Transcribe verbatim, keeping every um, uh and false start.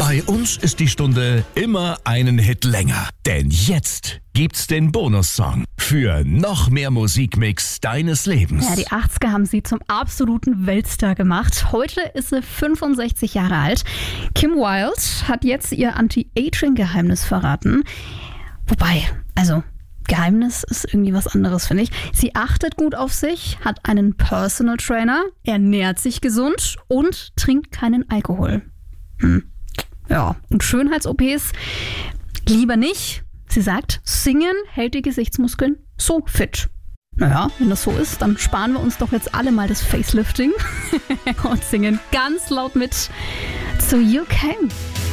Bei uns ist die Stunde immer einen Hit länger. Denn jetzt gibt's den Bonussong für noch mehr Musikmix deines Lebens. Ja, die achtziger haben sie zum absoluten Weltstar gemacht. Heute ist sie fünfundsechzig Jahre alt. Kim Wilde hat jetzt ihr Anti-Aging-Geheimnis verraten. Wobei, also Geheimnis ist irgendwie was anderes, finde ich. Sie achtet gut auf sich, hat einen Personal Trainer, ernährt sich gesund und trinkt keinen Alkohol. Hm. Ja, und Schönheits-O Ps lieber nicht. Sie sagt, Singen hält die Gesichtsmuskeln so fit. Naja, wenn das so ist, dann sparen wir uns doch jetzt alle mal das Facelifting und singen ganz laut mit zu You Can.